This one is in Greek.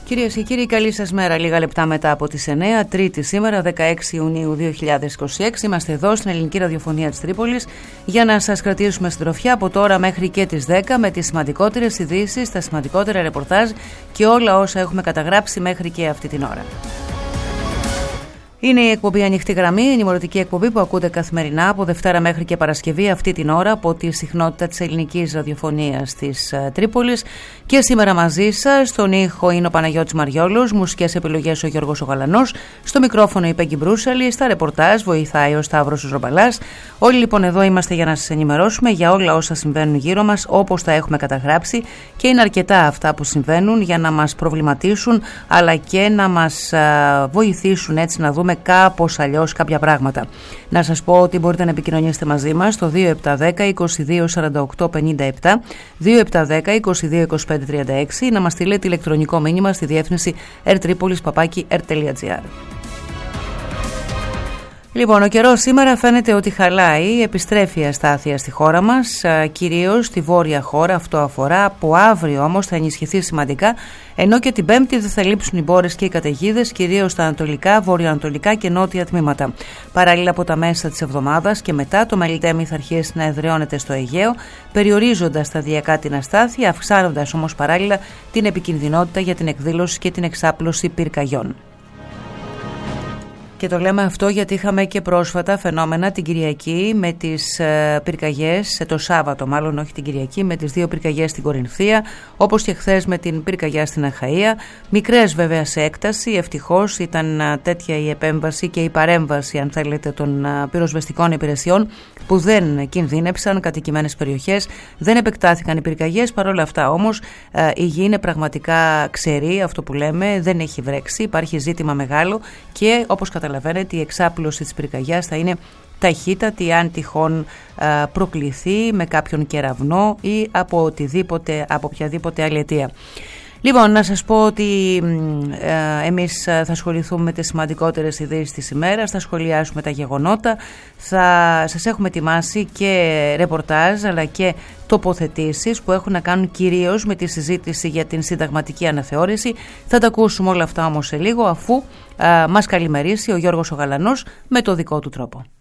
Κυρίες και κύριοι, καλή σας μέρα. Λίγα λεπτά μετά από τις 9, Τρίτη σήμερα, 16 Ιουνίου 2026. Είμαστε εδώ στην Ελληνική Ραδιοφωνία της Τρίπολης για να σας κρατήσουμε συντροφιά από τώρα μέχρι και τις 10 με τις σημαντικότερες ειδήσεις, τα σημαντικότερα ρεπορτάζ και όλα όσα έχουμε καταγράψει μέχρι και αυτή την ώρα. Είναι η εκπομπή Ανοιχτή Γραμμή, η ενημερωτική εκπομπή που ακούτε καθημερινά από Δευτέρα μέχρι και Παρασκευή αυτή την ώρα από τη συχνότητα της ελληνικής ραδιοφωνίας της Τρίπολης. Και σήμερα μαζί σας, στον ήχο είναι ο Παναγιώτης Μαριόλος, μουσικές επιλογές ο Γιώργος ο Γαλανός, στο μικρόφωνο η Πέγγι Μπρούσαλη, στα ρεπορτάζ βοηθάει ο Σταύρος Ρομπαλάς. Όλοι λοιπόν εδώ είμαστε για να σας ενημερώσουμε για όλα όσα συμβαίνουν γύρω μας, όπως τα έχουμε καταγράψει, και είναι αρκετά αυτά που συμβαίνουν για να μας προβληματίσουν αλλά και να μας βοηθήσουν έτσι να δούμε κάπως αλλιώς κάποια πράγματα. Να σας πω ότι μπορείτε να επικοινωνήσετε μαζί μας στο 2710 22 48 57, 2710 22 25 36 ή να μας στείλετε ηλεκτρονικό μήνυμα στη διεύθυνση rtripolis@r.gr. Λοιπόν, ο καιρός σήμερα φαίνεται ότι χαλάει, επιστρέφει η αστάθεια στη χώρα μας, κυρίως στη βόρεια χώρα, αυτό αφορά. Από αύριο όμως θα ενισχυθεί σημαντικά, ενώ και την Πέμπτη δεν θα λείψουν οι μπόρες και οι καταιγίδες, κυρίως στα ανατολικά, βορειοανατολικά και νότια τμήματα. Παράλληλα, από τα μέσα της εβδομάδας και μετά, το Μελιτέμι θα αρχίσει να εδραιώνεται στο Αιγαίο, περιορίζοντας σταδιακά την αστάθεια, αυξάνοντας όμως παράλληλα την επικινδυνότητα για την εκδήλωση και την εξάπλωση πυρκαγιών. Και το λέμε αυτό γιατί είχαμε και πρόσφατα φαινόμενα την Κυριακή με τις πυρκαγιές, το Σάββατο μάλλον, όχι την Κυριακή, με τις δύο πυρκαγιές στην Κορινθία, όπως και χθες με την πυρκαγιά στην Αχαΐα. Μικρές βέβαια σε έκταση, ευτυχώς ήταν τέτοια η επέμβαση και η παρέμβαση, αν θέλετε, των πυροσβεστικών υπηρεσιών που δεν κινδύνεψαν κατοικημένες περιοχές, δεν επεκτάθηκαν οι πυρκαγιές. Παρόλα αυτά όμως η γη είναι πραγματικά ξερή, αυτό που λέμε, δεν έχει βρέξει, υπάρχει ζήτημα μεγάλο και όπως καταλαβαίνετε η εξάπλωση της πυρκαγιάς θα είναι ταχύτατη αν τυχόν προκληθεί με κάποιον κεραυνό ή από οποιαδήποτε άλλη αιτία. Λοιπόν, να σας πω ότι εμείς θα ασχοληθούμε με τις σημαντικότερες ειδήσεις της ημέρας, θα σχολιάσουμε τα γεγονότα, θα σας έχουμε ετοιμάσει και ρεπορτάζ αλλά και τοποθετήσεις που έχουν να κάνουν κυρίως με τη συζήτηση για την συνταγματική αναθεώρηση. Θα τα ακούσουμε όλα αυτά όμως σε λίγο, αφού μας καλημερίσει ο Γιώργος ο Γαλανός με το δικό του τρόπο.